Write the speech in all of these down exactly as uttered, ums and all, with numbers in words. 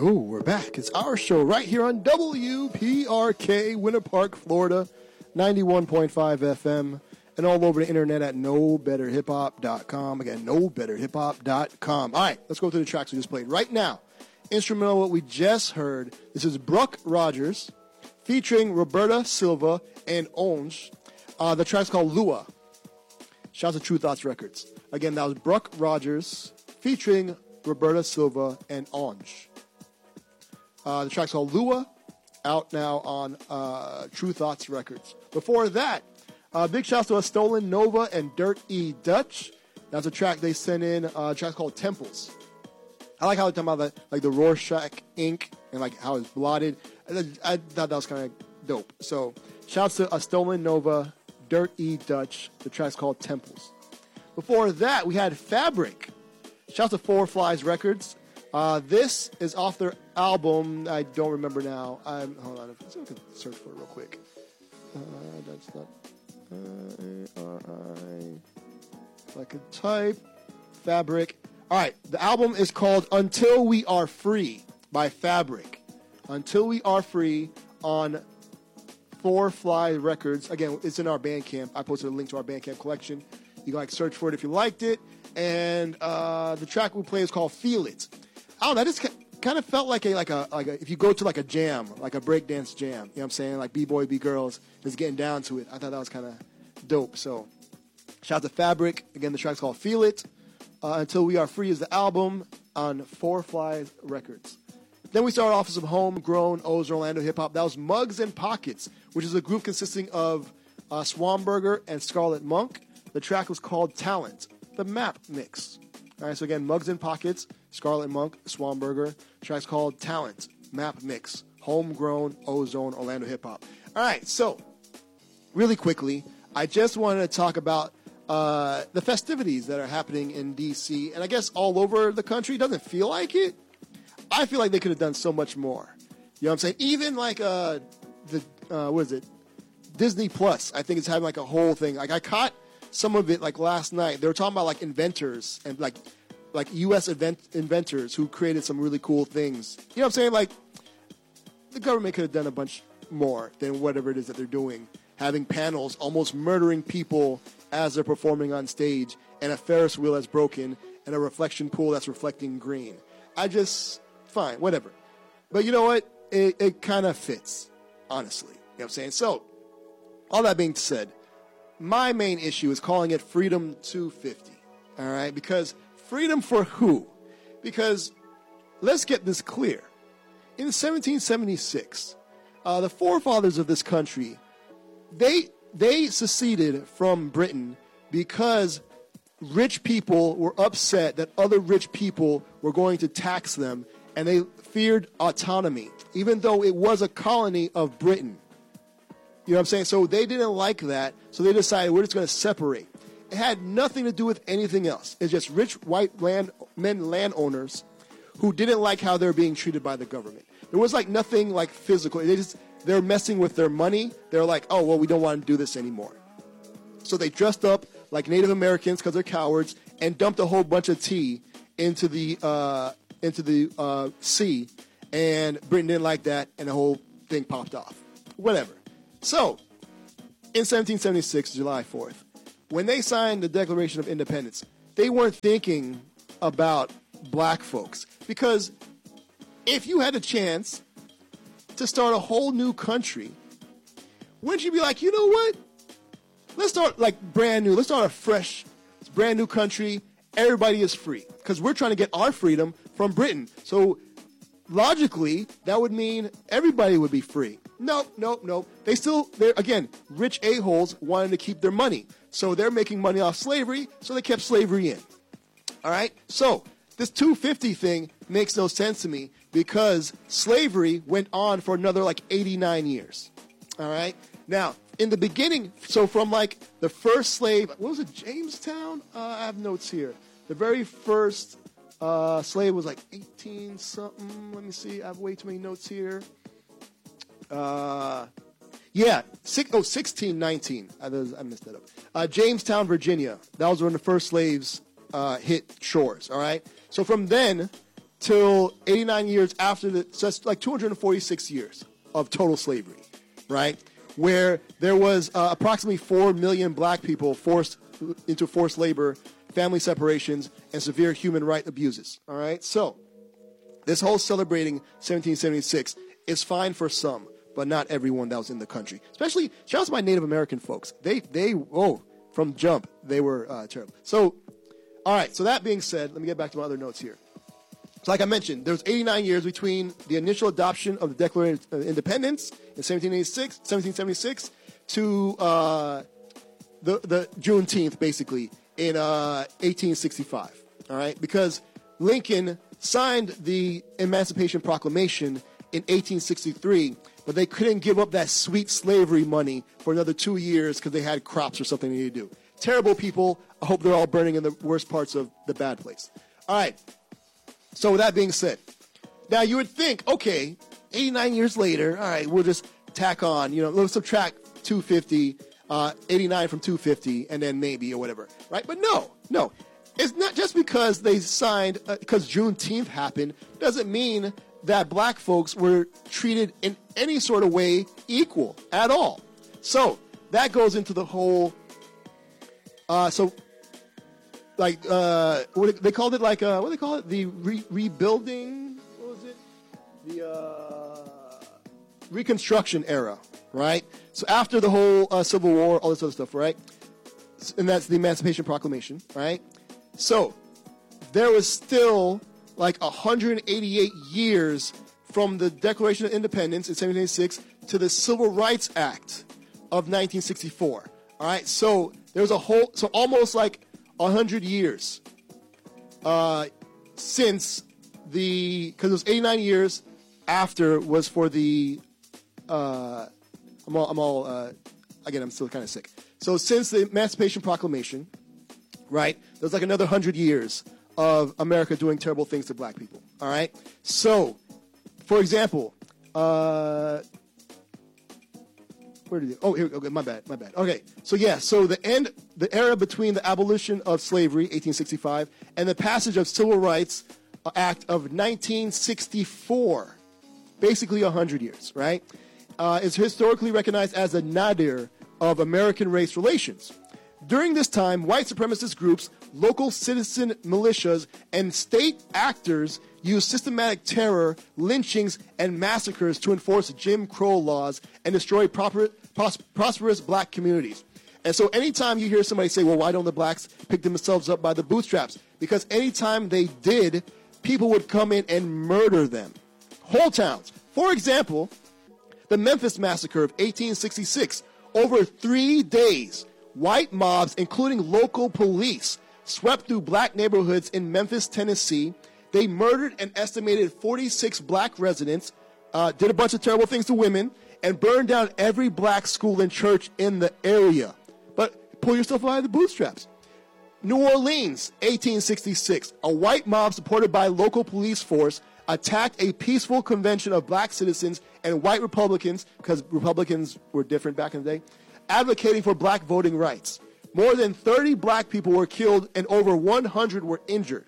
Oh, we're back. It's our show right here on W P R K, Winter Park, Florida, ninety-one point five F M, and all over the internet at no better hip hop dot com. Again, no better hip hop dot com. All right, let's go through the tracks we just played. Right now, instrumental, what we just heard, this is Bruck Rogers featuring Roberta Silva and Onge. Uh, the track's called Lua. Shouts to True Thoughts Records. Again, that was Bruck Rogers featuring Roberta Silva and Onge. Uh, the track's called Lua, out now on uh, True Thoughts Records. Before that, uh, big shouts to A Stolen Nova and Dirt E. Dutch. That's a track they sent in. Uh, a track called Temples. I like how they're talking about the, like the Rorschach ink and like how it's blotted. I, I thought that was kind of dope. So, shouts to A Stolen Nova, Dirt E. Dutch. The track's called Temples. Before that, we had Fabric. Shouts to Four Flies Records. Uh, this is off their album. I don't remember now. I'm, hold on. Let's see if I can search for it real quick. Uh, that's not. Uh, A R I. I could type. Fabric. All right. The album is called Until We Are Free by Fabric. Until We Are Free on Four Fly Records. Again, it's in our Bandcamp. I posted a link to our Bandcamp collection. You can like search for it if you liked it. And uh, the track we play is called Feel It. I don't know, that just kind of felt like a like a like a, if you go to like a jam, like a breakdance jam, you know what I'm saying? Like B-boy, B-girls, just getting down to it. I thought that was kind of dope. So, shout out to Fabric. Again, the track's called Feel It. Uh, Until We Are Free is the album on Four Flies Records. Then we started off with some homegrown O's Orlando hip-hop. That was Mugs and Pockets, which is a group consisting of uh, Swanberger and Scarlet Monk. The track was called Talent, the Map Mix. All right, so again, Mugs and Pockets, Scarlet Monk, Swanberger. The track's called Talent, Map Mix, homegrown Ozone Orlando hip-hop. All right, so really quickly, I just wanted to talk about uh, the festivities that are happening in D C, and I guess all over the country. It doesn't feel like it. I feel like they could have done so much more. You know what I'm saying? Even like uh, the, uh, what is it? Disney Plus, I think it's having like a whole thing. Like I caught some of it like last night. They were talking about like inventors and like like U S event inventors who created some really cool things. You know what I'm saying? Like the government could have done a bunch more than whatever it is that they're doing. Having panels almost murdering people as they're performing on stage, and a Ferris wheel that's broken, and a reflection pool that's reflecting green. I just, fine, whatever. But you know what? It, it kind of fits, honestly. You know what I'm saying? So, all that being said, my main issue is calling it Freedom two fifty. All right? Because freedom for who? Because let's get this clear. In seventeen seventy-six, uh, the forefathers of this country, they they seceded from Britain because rich people were upset that other rich people were going to tax them, and they feared autonomy, even though it was a colony of Britain. You know what I'm saying? So they didn't like that, so they decided we're just going to separate. It had nothing to do with anything else. It's just rich white land men landowners who didn't like how they were being treated by the government. There was like nothing like physical. They just they're messing with their money. They're like, oh well, we don't want to do this anymore. So they dressed up like Native Americans because they're cowards and dumped a whole bunch of tea into the uh, into the uh, sea, and Britain didn't like that, and the whole thing popped off. Whatever. So, in seventeen seventy-six, July fourth, when they signed the Declaration of Independence, they weren't thinking about black folks. Because if you had a chance to start a whole new country, wouldn't you be like, you know what? Let's start like brand new. Let's start a fresh, brand new country. Everybody is free. Because we're trying to get our freedom from Britain. So, logically, that would mean everybody would be free. Nope, nope, nope. They still, they're, again, rich a-holes wanted to keep their money. So they're making money off slavery, so they kept slavery in. All right? So this two fifty thing makes no sense to me because slavery went on for another like eighty-nine years. All right? Now, in the beginning, so from like the first slave, what was it, Jamestown? Uh, I have notes here. The very first uh, slave was like eighteen something. Let me see. I have way too many notes here. Uh, yeah, six, oh, sixteen nineteen. I, I messed that up. Uh, Jamestown, Virginia. That was when the first slaves uh, hit shores, all right? So from then till eighty-nine years after the, so that's like two hundred forty-six years of total slavery, right? Where there was uh, approximately four million black people forced into forced labor, family separations, and severe human rights abuses, all right? So this whole celebrating seventeen seventy-six is fine for some, but not everyone that was in the country. Especially, shout out to my Native American folks. They, they, oh, from jump, they were uh, terrible. So, all right, so that being said, let me get back to my other notes here. So like I mentioned, there was eighty-nine years between the initial adoption of the Declaration of Independence in seventeen eighty-six, seventeen seventy-six to uh, the, the Juneteenth, basically, in uh, eighteen sixty-five, all right? Because Lincoln signed the Emancipation Proclamation in eighteen sixty-three, but they couldn't give up that sweet slavery money for another two years because they had crops or something they needed to do. Terrible people. I hope they're all burning in the worst parts of the bad place. All right. So with that being said, now you would think, okay, eighty-nine years later, all right, we'll just tack on, you know, let's subtract two hundred fifty, uh, eighty-nine from two hundred fifty, and then maybe or whatever, right? But no, no. It's not just because they signed, uh, because Juneteenth happened, doesn't mean that black folks were treated in any sort of way equal at all. So that goes into the whole, uh, so like, uh, what they called it, like, uh, what do they call it? The re- rebuilding, what was it? The uh, Reconstruction era, right? So after the whole uh, Civil War, all this other stuff, right? And that's the Emancipation Proclamation, right? So there was still like one hundred eighty-eight years from the Declaration of Independence in seventeen eighty-six to the Civil Rights Act of nineteen sixty-four. All right, so there was a whole, so almost like one hundred years uh, since the, because it was eighty-nine years after was for the, uh, I'm all, I'm all uh, again, I'm still kind of sick. So since the Emancipation Proclamation, right, there's like another one hundred years of America doing terrible things to black people, all right? So, for example, uh, where did it, oh, here, okay, my bad, my bad. Okay, so yeah, so the end, the era between the abolition of slavery, eighteen sixty-five, and the passage of Civil Rights Act of nineteen sixty-four, basically one hundred years, right, uh, is historically recognized as the nadir of American race relations. During this time, white supremacist groups, local citizen militias, and state actors used systematic terror, lynchings, and massacres to enforce Jim Crow laws and destroy proper, pros, prosperous black communities. And so anytime you hear somebody say, well, why don't the blacks pick themselves up by the bootstraps? Because anytime they did, people would come in and murder them. Whole towns. For example, the Memphis Massacre of eighteen sixty-six. Over three days, white mobs, including local police, swept through black neighborhoods in Memphis, Tennessee. They murdered an estimated forty-six black residents, uh, did a bunch of terrible things to women, and burned down every black school and church in the area. But pull yourself out of the bootstraps. New Orleans, eighteen sixty-six. A white mob supported by local police force attacked a peaceful convention of black citizens and white Republicans, because Republicans were different back in the day, advocating for black voting rights. More than thirty black people were killed and over one hundred were injured.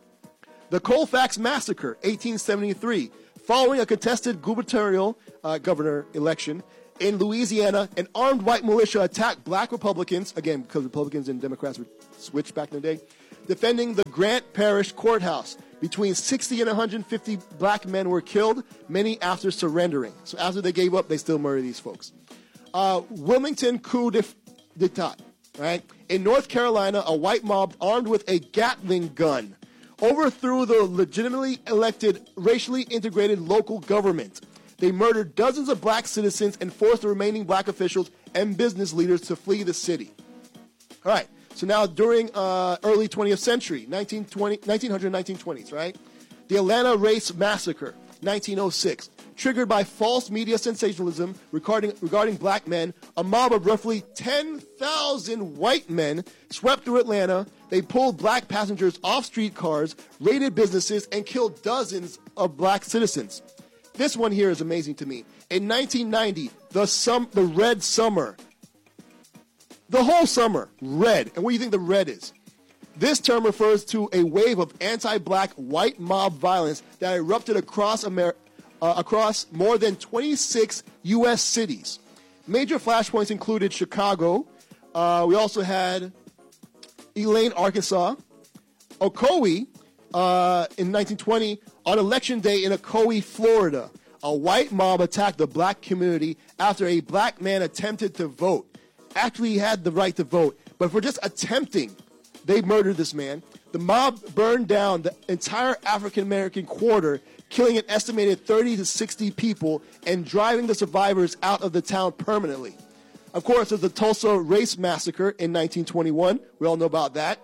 The Colfax Massacre, eighteen seventy-three. Following a contested gubernatorial uh, governor election in Louisiana, an armed white militia attacked black Republicans, again, because Republicans and Democrats were switched back in the day, defending the Grant Parish Courthouse. Between sixty and one hundred fifty black men were killed, many after surrendering. So after they gave up, they still murdered these folks. Uh, Wilmington coup d'etat, right? In North Carolina, a white mob armed with a Gatling gun overthrew the legitimately elected, racially integrated local government. They murdered dozens of black citizens and forced the remaining black officials and business leaders to flee the city. All right. So now during uh, early twentieth century, nineteen twenty, nineteen hundred, nineteen twenties, right? The Atlanta Race Massacre, nineteen oh six. Triggered by false media sensationalism regarding, regarding black men, a mob of roughly ten thousand white men swept through Atlanta. They pulled black passengers off streetcars, raided businesses, and killed dozens of black citizens. This one here is amazing to me. In nineteen ninety, the, sum, the Red Summer, the whole summer, red. And what do you think the red is? This term refers to a wave of anti-black white mob violence that erupted across, Amer- uh, across more than twenty-six U S cities. Major flashpoints included Chicago. Uh, we also had Elaine, Arkansas. Ocoee, uh, in nineteen twenty, on Election Day in Ocoee, Florida, a white mob attacked the black community after a black man attempted to vote. Actually, he had the right to vote, but for just attempting, they murdered this man. The mob burned down the entire African-American quarter, killing an estimated thirty to sixty people and driving the survivors out of the town permanently. Of course, there's the Tulsa Race Massacre in nineteen twenty-one. We all know about that.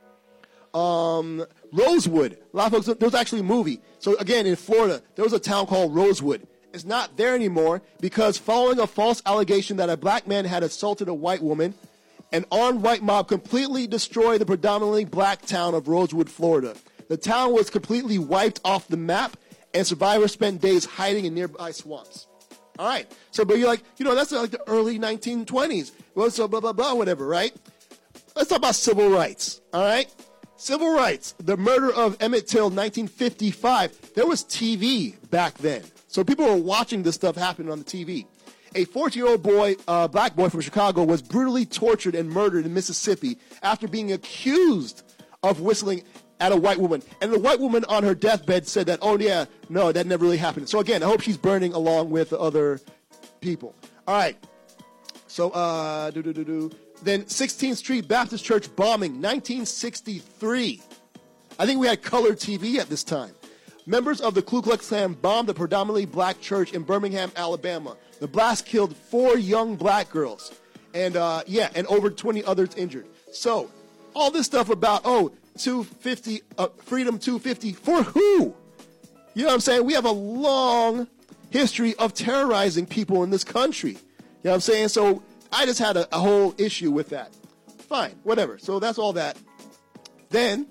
Um, Rosewood. A lot of folks, there was actually a movie. So again, in Florida, there was a town called Rosewood. It's not there anymore because following a false allegation that a black man had assaulted a white woman, an armed white mob completely destroyed the predominantly black town of Rosewood, Florida. The town was completely wiped off the map, and survivors spent days hiding in nearby swamps. All right. So, but you're like, you know, that's like the early nineteen twenties. Well, so blah, blah, blah, whatever, right? Let's talk about civil rights. All right. Civil rights, the murder of Emmett Till, nineteen fifty-five. There was T V back then. So people were watching this stuff happen on the T V. A fourteen-year-old boy, uh, black boy from Chicago, was brutally tortured and murdered in Mississippi after being accused of whistling at a white woman. And the white woman on her deathbed said that, oh, yeah, no, that never really happened. So again, I hope she's burning along with the other people. All right. So, uh, do, do, do, do. Then sixteenth Street Baptist Church bombing, nineteen sixty-three. I think we had color T V at this time. Members of the Ku Klux Klan bombed a predominantly black church in Birmingham, Alabama. The blast killed four young black girls. And, uh, yeah, and over twenty others injured. So, all this stuff about, oh, two fifty, uh, Freedom two fifty, for who? You know what I'm saying? We have a long history of terrorizing people in this country. You know what I'm saying? So, I just had a, a whole issue with that. Fine, whatever. So that's all that. Then,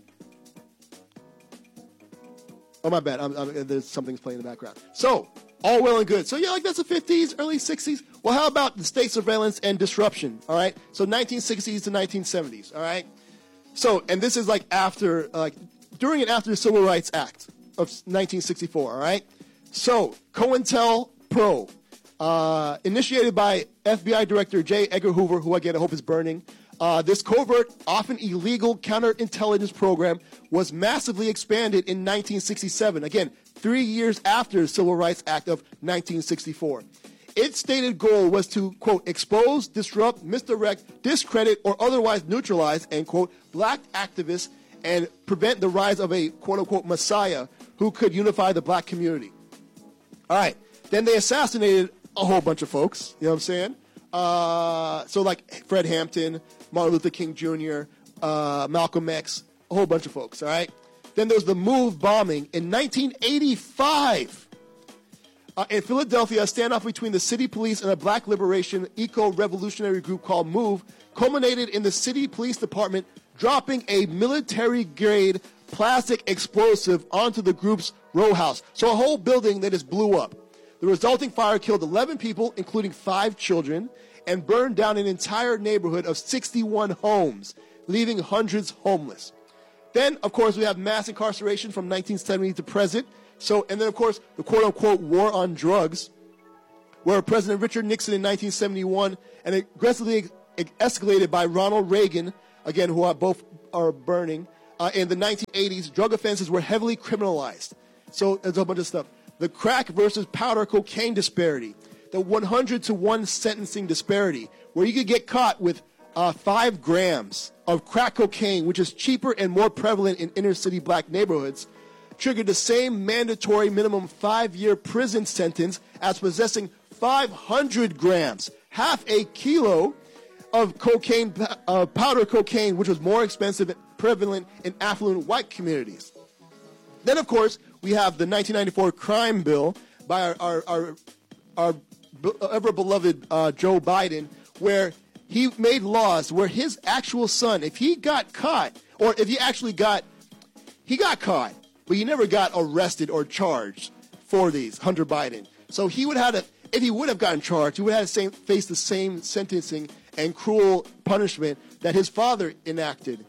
oh, my bad. I'm, I'm, there's something's playing in the background. So, all well and good. So, yeah, like that's the fifties, early sixties. Well, how about the state surveillance and disruption, all right? So, nineteen sixties to nineteen seventies, all right? So, and this is like after, like, during and after the Civil Rights Act of nineteen sixty-four, all right? So, COINTELPRO. Uh, initiated by F B I Director J. Edgar Hoover, who again I hope is burning, uh, this covert, often illegal counterintelligence program was massively expanded in nineteen sixty-seven, again, three years after the Civil Rights Act of nineteen sixty-four. Its stated goal was to, quote, expose, disrupt, misdirect, discredit, or otherwise neutralize, end quote, black activists and prevent the rise of a, quote, unquote, messiah who could unify the black community. All right. Then they assassinated a whole bunch of folks, you know what I'm saying? Uh, so like Fred Hampton, Martin Luther King Junior, uh, Malcolm X, a whole bunch of folks, all right? Then there was the MOVE bombing in nineteen eighty-five. Uh, in Philadelphia, a standoff between the city police and a black liberation eco-revolutionary group called MOVE culminated in the city police department dropping a military-grade plastic explosive onto the group's row house. So a whole building that just blew up. The resulting fire killed eleven people, including five children, and burned down an entire neighborhood of sixty-one homes, leaving hundreds homeless. Then, of course, we have mass incarceration from nineteen seventy to present. So, and then, of course, the quote-unquote war on drugs, where President Richard Nixon in nineteen seventy-one, and aggressively escalated by Ronald Reagan, again, who are both are burning, uh, in the nineteen eighties, drug offenses were heavily criminalized. So, there's a bunch of stuff. The crack versus powder cocaine disparity, the one hundred to one sentencing disparity, where you could get caught with uh, five grams of crack cocaine, which is cheaper and more prevalent in inner city black neighborhoods, triggered the same mandatory minimum five-year prison sentence as possessing five hundred grams, half a kilo of cocaine, uh, powder cocaine, which was more expensive and prevalent in affluent white communities. Then, of course, we have the nineteen ninety-four crime bill by our, our, our, our ever-beloved uh, Joe Biden, where he made laws where his actual son, if he got caught, or if he actually got, he got caught, but he never got arrested or charged for these, Hunter Biden. So he would have, to, if he would have gotten charged, he would have to face the same sentencing and cruel punishment that his father enacted.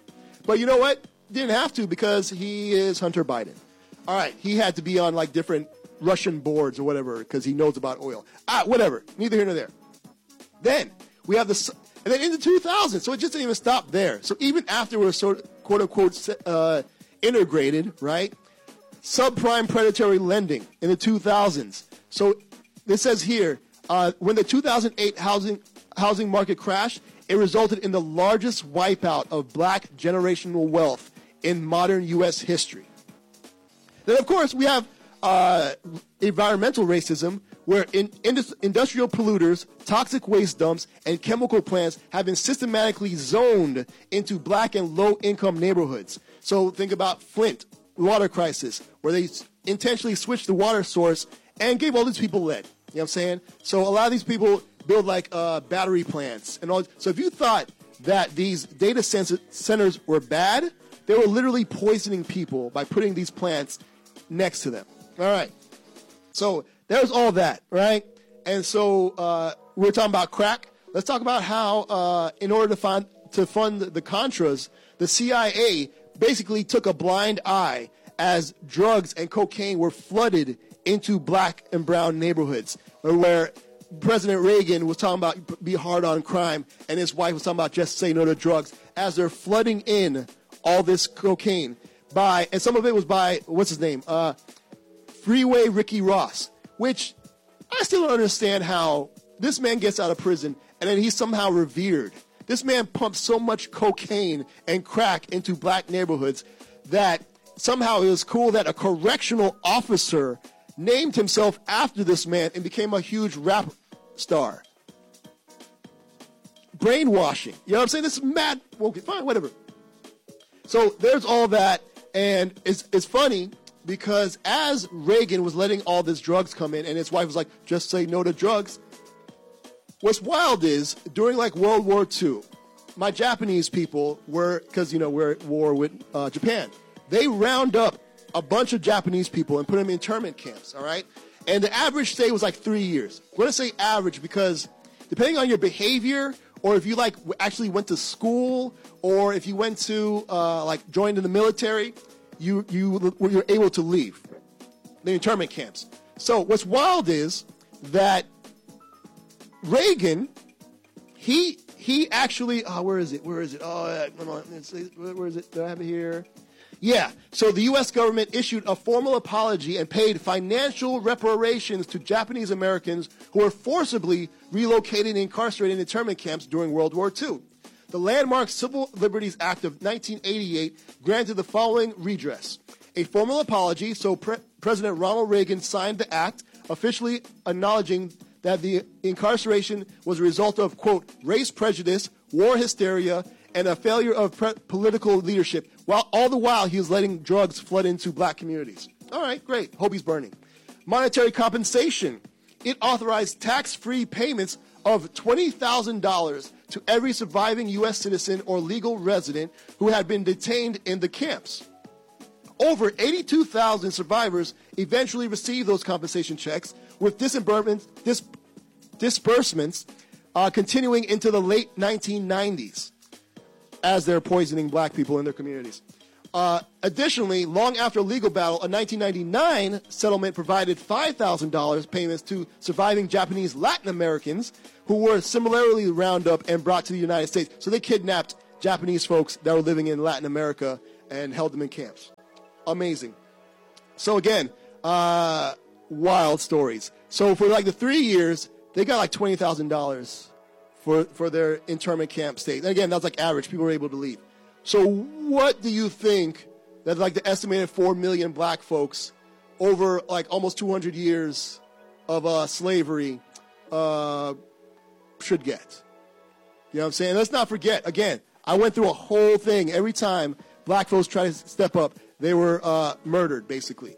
But you know what? Didn't have to because he is Hunter Biden. All right, he had to be on like different Russian boards or whatever because he knows about oil. Ah, whatever. Neither here nor there. Then we have the, and then in the two thousands, so it just didn't even stop there. So even after we're sort of, quote unquote, uh, integrated, right? Subprime predatory lending in the two thousands. So this says here, uh, when the two thousand eight housing housing market crashed, it resulted in the largest wipeout of black generational wealth in modern U S history. Then, of course, we have uh, environmental racism, where in, indus- industrial polluters, toxic waste dumps, and chemical plants have been systematically zoned into black and low-income neighborhoods. So think about Flint, water crisis, where they intentionally switched the water source and gave all these people lead. You know what I'm saying? So a lot of these people build like uh, battery plants and all. So if you thought that these data centers were bad, they were literally poisoning people by putting these plants next to them. All right. So there's all that, right? And so uh, we're talking about crack. Let's talk about how, uh, in order to fund to fund the Contras, the C I A basically took a blind eye as drugs and cocaine were flooded into black and brown neighborhoods, where President Reagan was talking about be hard on crime, and his wife was talking about just say no to drugs, as they're flooding in all this cocaine by, and some of it was by, what's his name? Uh, Freeway Ricky Ross, which I still don't understand how this man gets out of prison and then he's somehow revered. This man pumps so much cocaine and crack into black neighborhoods that somehow it was cool that a correctional officer named himself after this man and became a huge rap star. Brainwashing. You know what I'm saying? This is mad. Okay, fine, whatever. So there's all that, and it's it's funny because as Reagan was letting all this drugs come in, and his wife was like, just say no to drugs. What's wild is, during like World War Two, my Japanese people were, because, you know, we're at war with uh, Japan, they round up a bunch of Japanese people and put them in internment camps, all right? And the average stay was like three years. I'm going to say average because depending on your behavior, or if you like actually went to school, or if you went to uh, like joined in the military, you you were able to leave the internment camps. So what's wild is that Reagan, he he actually, oh, where is it? Where is it? Oh, where is it? Do I have it here? Yeah. So the U S government issued a formal apology and paid financial reparations to Japanese Americans who were forcibly relocated and incarcerated in internment camps during World War Two. The landmark Civil Liberties Act of nineteen eighty-eight granted the following redress: a formal apology, so Pre- President Ronald Reagan signed the act, officially acknowledging that the incarceration was a result of, quote, race prejudice, war hysteria, and a failure of pre- political leadership, while all the while he was letting drugs flood into black communities. All right, great. Hope he's burning. Monetary compensation. It authorized tax-free payments of twenty thousand dollars to every surviving U S citizen or legal resident who had been detained in the camps. Over eighty-two thousand survivors eventually received those compensation checks, with disbursements, dis- disbursements uh, continuing into the late nineteen nineties as they're poisoning black people in their communities. Uh, additionally, long after a legal battle, a nineteen ninety-nine settlement provided five thousand dollars payments to surviving Japanese Latin Americans who were similarly rounded up and brought to the United States. So they kidnapped Japanese folks that were living in Latin America and held them in camps. Amazing. So again, uh, wild stories. So for like the three years, they got like twenty thousand dollars for, for their internment camp stay. And again, that's like average. People were able to leave. So what do you think that like the estimated four million black folks over like almost two hundred years of uh, slavery uh, should get? You know what I'm saying? Let's not forget, again, I went through a whole thing. Every time black folks try to step up, they were uh, murdered, basically.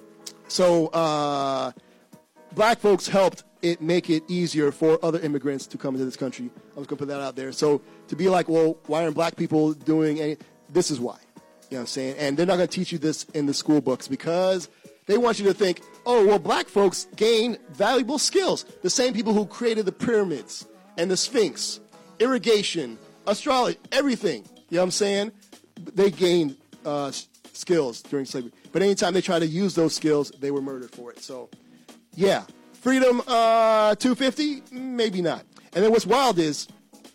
So uh, black folks helped it make it easier for other immigrants to come into this country. I was going to put that out there. So to be like, well, why aren't black people doing any? This is why. You know what I'm saying? And they're not going to teach you this in the school books because they want you to think, oh, well, black folks gain valuable skills. The same people who created the pyramids and the Sphinx, irrigation, astrology, everything. You know what I'm saying? they gained uh, skills during slavery. But anytime they tried to use those skills, they were murdered for it. So, yeah. Freedom uh, two fifty? Maybe not. And then what's wild is,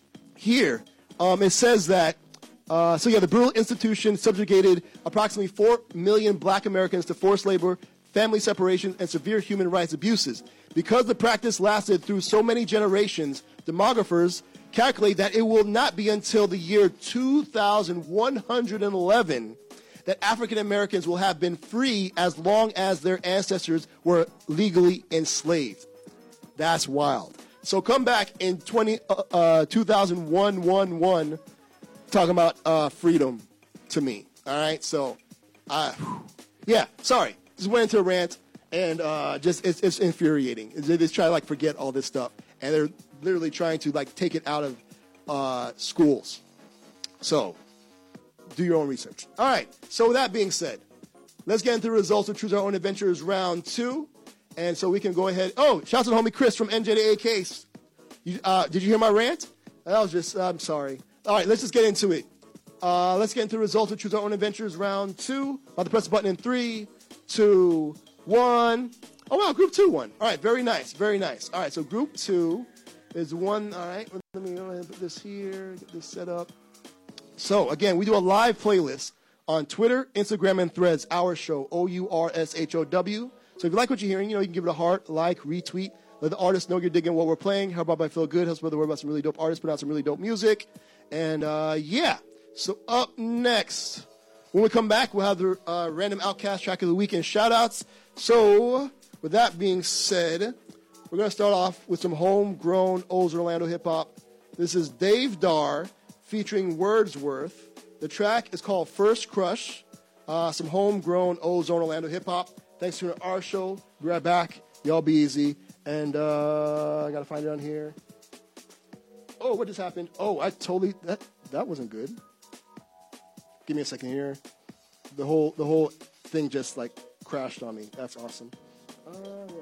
here, um, it says that, uh, so yeah, the brutal institution subjugated approximately four million black Americans to forced labor, family separation, and severe human rights abuses. Because the practice lasted through so many generations, demographers calculate that it will not be until the year two thousand one hundred eleven that African Americans will have been free as long as their ancestors were legally enslaved. That's wild. So come back in twenty, uh, uh, two thousand one, one, one, talking about uh, freedom to me. All right, so, uh, yeah, sorry. Just went into a rant, and uh, just it's, it's infuriating. They just try to, like, forget all this stuff, and they're literally trying to, like, take it out of uh, schools. So, do your own research. All right, so with that being said, let's get into the results of Choose Our Own Adventures round two. And so we can go ahead. Oh, shout out to the homie Chris from N J D A Case. You, uh, did you hear my rant? That was just, I'm sorry. All right, let's just get into it. Uh, let's get into the results of Choose Our Own Adventures round two. About to press the button in three, two, one. Oh, wow, group two won. All right, very nice, very nice. All right, so group two is one. All right, let me go ahead and put this here, get this set up. So, again, we do a live playlist on Twitter, Instagram, and Threads, Our Show, O U R S H O W. So if you like what you're hearing, you know, you can give it a heart, like, retweet. Let the artists know you're digging what we're playing. How about I Feel Good? Helps me word about some really dope artists, put out some really dope music. And, uh, yeah. So up next, when we come back, we'll have the uh, Random Outcast Track of the Week and shout-outs. So with that being said, we're going to start off with some homegrown O's Orlando hip-hop. This is Dave Dar featuring Wordsworth. The track is called First Crush. Uh, some homegrown Ozone Orlando hip-hop. Thanks to our show. Be right back. Y'all be easy. And uh, I got to find it on here. Oh, what just happened? Oh, I totally... That that wasn't good. Give me a second here. The whole the whole thing just, like, crashed on me. That's awesome. All right.